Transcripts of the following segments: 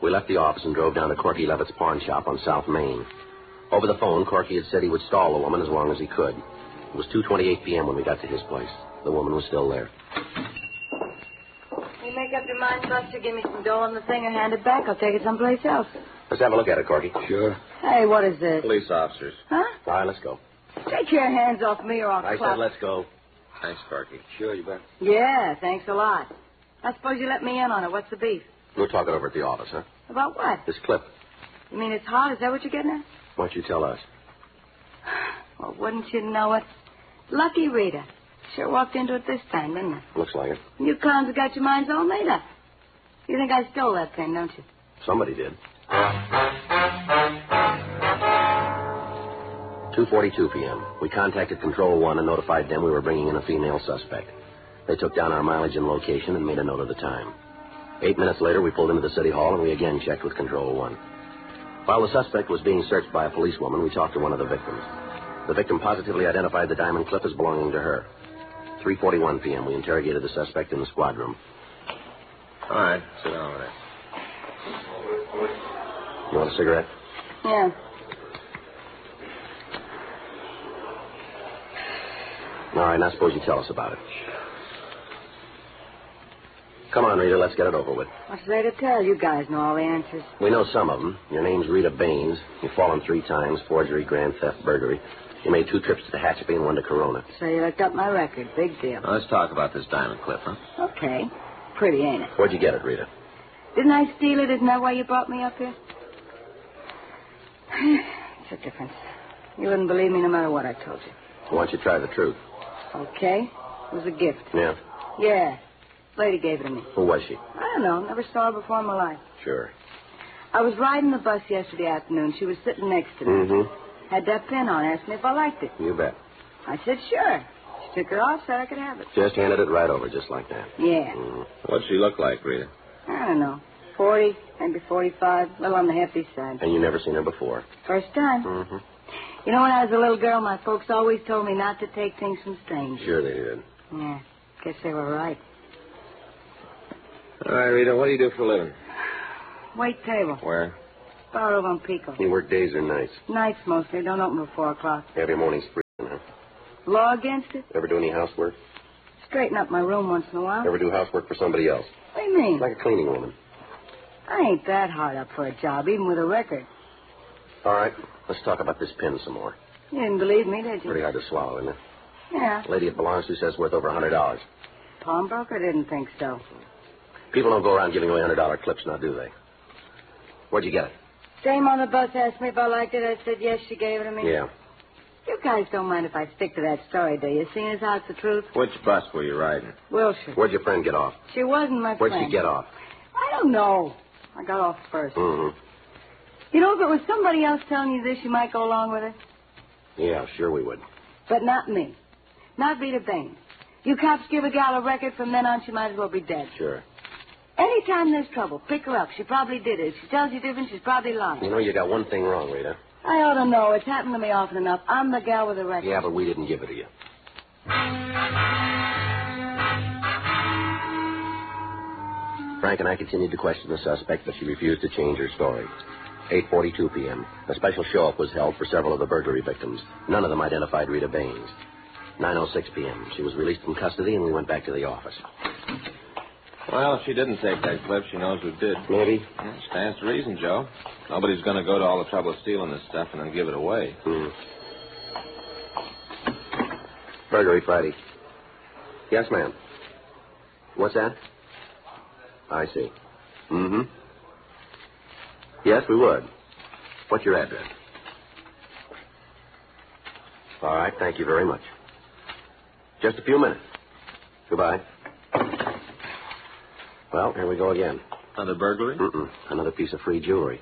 We left the office and drove down to Corky Levitt's pawn shop on South Main. Over the phone, Corky had said he would stall the woman as long as he could. It was 2:28 p.m. when we got to his place. The woman was still there. You make up your mind, Buster, give me some dough on the thing and hand it back. I'll take it someplace else. Let's have a look at it, Corky. Sure. Hey, what is this? Police officers. Huh? All right, let's go. Take your hands off me or I'll I clap. said let's go. Thanks, Corky. Sure, you bet. Yeah, thanks a lot. I suppose you let me in on it. What's the beef? We'll talk it over at the office, huh? About what? This clip. You mean it's hot? Is that what you're getting at? Why don't you tell us? Well, wouldn't you know it? Lucky Rita. Sure walked into it this time, didn't it? Looks like it. You clowns have got your minds all made up. You think I stole that pin, don't you? Somebody did. 2:42 p.m. We contacted Control 1 and notified them we were bringing in a female suspect. They took down our mileage and location and made a note of the time. 8 minutes later, we pulled into the city hall and we again checked with Control 1. While the suspect was being searched by a policewoman, we talked to one of the victims. The victim positively identified the diamond clip as belonging to her. 3:41 p.m. We interrogated the suspect in the squad room. All right, sit down over there. You want a cigarette? Yeah. All right, now suppose you tell us about it. Come on, Rita, let's get it over with. What's there to tell? You guys know all the answers. We know some of them. Your name's Rita Baines. You've fallen 3 times, forgery, grand theft, burglary. You made 2 trips to Tehachapi and 1 to Corona. So you looked up my record. Big deal. Now, let's talk about this diamond clip, huh? Okay. Pretty, ain't it? Where'd you get it, Rita? Didn't I steal it? Isn't that why you brought me up here? It's a difference. You wouldn't believe me no matter what I told you. Why don't you try the truth? Okay. It was a gift. Yeah? Yeah. Lady gave it to me. Who was she? I don't know. Never saw her before in my life. Sure. I was riding the bus yesterday afternoon. She was sitting next to me. Mm-hmm. Had that pin on. Asked me if I liked it. You bet. I said, sure. She took it off, said I could have it. Just handed it right over, just like that. Yeah. Mm-hmm. What'd she look like, Rita? I don't know. 40, maybe 45. A little on the hefty side. And you never seen her before? First time. Mm-hmm. You know, when I was a little girl, my folks always told me not to take things from strangers. Sure they did. Yeah. Guess they were right. All right, Rita, what do you do for a living? Wait table. Where? Bar over on Pico. You work days or nights? Nights mostly. Don't open before 4 o'clock. Every morning's free, huh? Law against it? Ever do any housework? Straighten up my room once in a while. Ever do housework for somebody else? What do you mean? Like a cleaning woman. I ain't that hard up for a job, even with a record. All right, let's talk about this pin some more. You didn't believe me, did you? Pretty hard to swallow, isn't it? Yeah. The lady it belongs to says worth over $100. Pawnbroker didn't think so. People don't go around giving away $100 clips now, do they? Where'd you get it? Dame on the bus asked me if I liked it. I said yes, she gave it to me. Yeah. You guys don't mind if I stick to that story, do you? Seeing as how it's the truth? Which bus were you riding? Wilshire. Where'd your friend get off? She wasn't my Where'd friend. she get off? I don't know. I got off first. Mm-hmm. You know, if it was somebody else telling you this, you might go along with it. Yeah, sure we would. But not me. Not Rita Baines. You cops give a gal a record, from then on she might as well be dead. Sure. Anytime there's trouble, pick her up. She probably did it. If she tells you different, she's probably lying. You know, you got one thing wrong, Rita. I ought to know. It's happened to me often enough. I'm the gal with the record. Yeah, but we didn't give it to you. Frank and I continued to question the suspect, but she refused to change her story. 8:42 p.m. A special show-up was held for several of the burglary victims. None of them identified Rita Baines. 9:06 p.m. She was released from custody, and we went back to the office. Well, if she didn't take that clip, she knows who did. Maybe. Yeah, stands to reason, Joe. Nobody's going to go to all the trouble of stealing this stuff and then give it away. Burglary Friday. Yes, ma'am. What's that? I see. Mm-hmm. Yes, we would. What's your address? All right, thank you very much. Just a few minutes. Goodbye. Well, here we go again. Another burglary? Mm-mm. Another piece of free jewelry.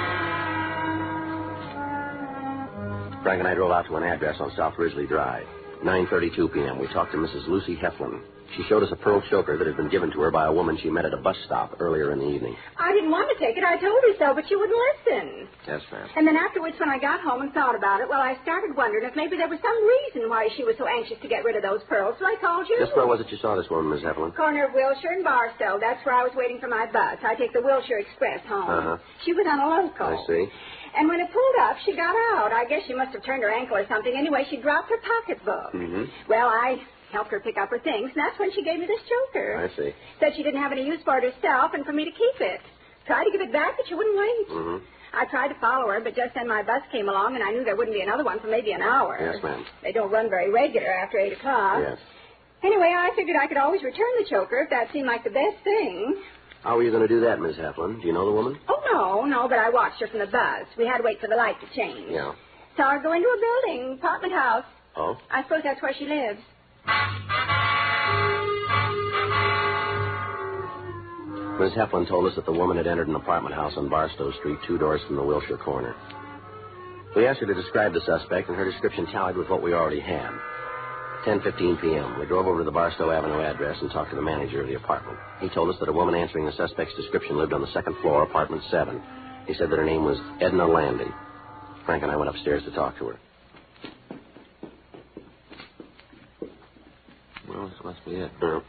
Frank and I drove out to an address on South Risley Drive. 9:32 p.m. We talked to Mrs. Lucy Heflin. She showed us a pearl choker that had been given to her by a woman she met at a bus stop earlier in the evening. I didn't want to take it. I told her so, but she wouldn't listen. Yes, ma'am. And then afterwards, when I got home and thought about it, well, I started wondering if maybe there was some reason why she was so anxious to get rid of those pearls, so I called you. Just where was it you saw this woman, Miss Heflin? Corner of Wilshire and Barstow. That's where I was waiting for my bus. I take the Wilshire Express home. Uh-huh. She was on a local. I see. And when it pulled up, she got out. I guess she must have turned her ankle or something. Anyway, she dropped her pocketbook. Mm-hmm. Well, I helped her pick up her things, and that's when she gave me this choker. I see. Said she didn't have any use for it herself and for me to keep it. Tried to give it back, but she wouldn't wait. Mm-hmm. I tried to follow her, but just then my bus came along, and I knew there wouldn't be another one for maybe an hour. Yes, ma'am. They don't run very regular after 8 o'clock. Yes. Anyway, I figured I could always return the choker if that seemed like the best thing. How were you going to do that, Miss Heflin? Do you know the woman? Oh, no, but I watched her from the bus. We had to wait for the light to change. Yeah. Saw her go into a building, apartment house. Oh? I suppose that's where she lives. Miss Heflin told us that the woman had entered an apartment house on Barstow Street, 2 doors from the Wilshire corner. We asked her to describe the suspect, and her description tallied with what we already had. 10:15 p.m. We drove over to the Barstow Avenue address and talked to the manager of the apartment. He told us that a woman answering the suspect's description lived on the second floor, apartment 7. He said that her name was Edna Landy. Frank and I went upstairs to talk to her. Well, this must be it. Yeah.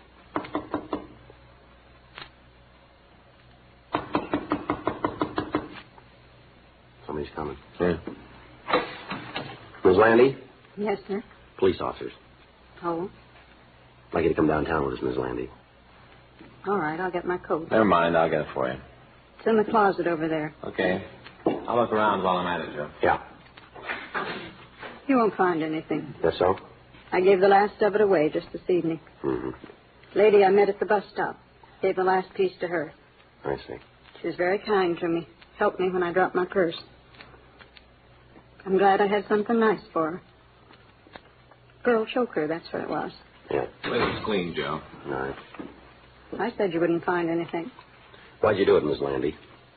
Somebody's coming. Yeah. Miss Landy? Yes, sir. Police officers. Oh, I'd like you to come downtown with us, Miss Landy. all right. I'll get my coat. Never mind. I'll get it for you. It's in the closet over there. Okay. I'll look around while I'm at it, Joe. Yeah. You won't find anything. Yes, so? I gave the last of it away just this evening. Mm-hmm. Lady I met at the bus stop. Gave the last piece to her. I see. She was very kind to me. Helped me when I dropped my purse. I'm glad I had something nice for her. Pearl choker, that's what it was. Yeah. Well, it's clean, Joe. All right. I said you wouldn't find anything. Why'd you do it, Miss Landy?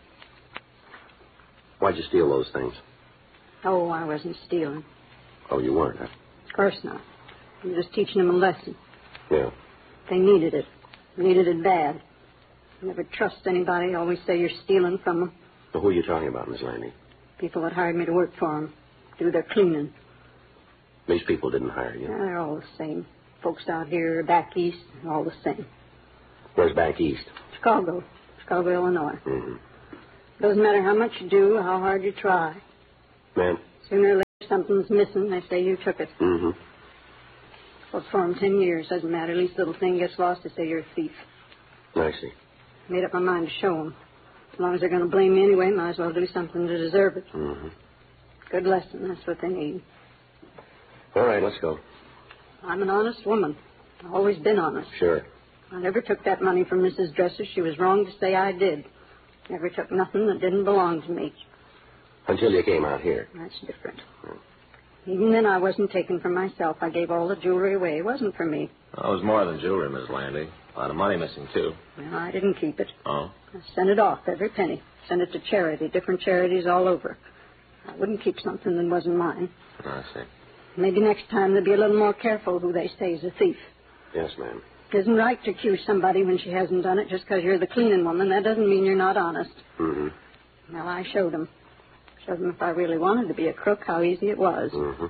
Why'd you steal those things? Oh, I wasn't stealing. Oh, you weren't, huh? Of course not. I'm just teaching them a lesson. Yeah. They needed it. Needed it bad. Never trust anybody. Always say you're stealing from them. Well, who are you talking about, Miss Landy? People that hired me to work for them. Do their cleaning. These people didn't hire you. They're all the same. Folks out here, back east, all the same. Where's back east? Chicago, Illinois. Mm-hmm. Doesn't matter how much you do or how hard you try. Ma'am? Sooner or later, something's missing. They say you took it. Mm-hmm. Worked for them 10 years. Doesn't matter. Least little thing gets lost, they say you're a thief. I see. Made up my mind to show them. As long as they're going to blame me anyway, might as well do something to deserve it. Mm-hmm. Good lesson. That's what they need. All right, let's go. I'm an honest woman. I've always been honest. Sure. I never took that money from Mrs. Dresser. She was wrong to say I did. Never took nothing that didn't belong to me. Until you came out here. That's different. Even then, I wasn't taking for myself. I gave all the jewelry away. It wasn't for me. Well, it was more than jewelry, Miss Landy. A lot of money missing, too. Well, I didn't keep it. Oh? I sent it off, every penny. Sent it to charity, different charities all over. I wouldn't keep something that wasn't mine. I see. Maybe next time they'll be a little more careful who they say is a thief. Yes, ma'am. It isn't right to accuse somebody when she hasn't done it just because you're the cleaning woman. That doesn't mean you're not honest. Mm-hmm. Well, I showed them. Showed them if I really wanted to be a crook, how easy it was. Mm-hmm.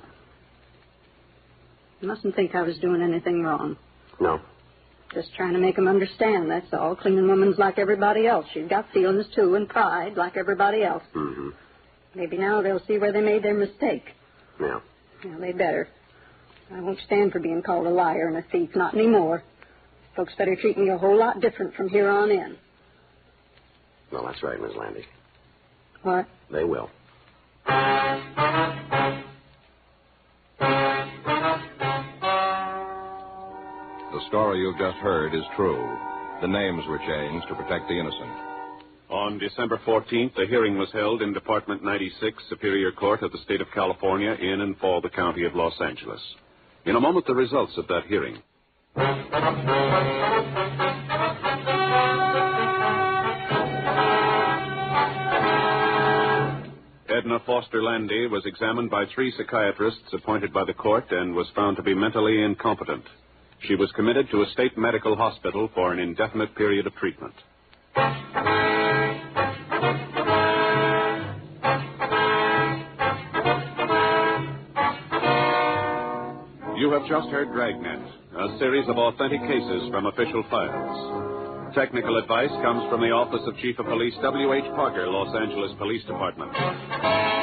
You mustn't think I was doing anything wrong. No. Just trying to make them understand, that's all. Cleaning woman's like everybody else. She's got feelings, too, and pride like everybody else. Mm-hmm. Maybe now they'll see where they made their mistake. Yeah. Well, they better. I won't stand for being called a liar and a thief, not anymore. Folks better treat me a whole lot different from here on in. Well, that's right, Miss Landy. What? They will. The story you've just heard is true. The names were changed to protect the innocent. On December 14th, a hearing was held in Department 96, Superior Court of the State of California, in and for the County of Los Angeles. In a moment, the results of that hearing. Edna Edna Foster Landy was examined by 3 psychiatrists appointed by the court and was found to be mentally incompetent. She was committed to a state medical hospital for an indefinite period of treatment. You have just heard Dragnet, a series of authentic cases from official files. Technical advice comes from the Office of Chief of Police W.H. Parker, Los Angeles Police Department.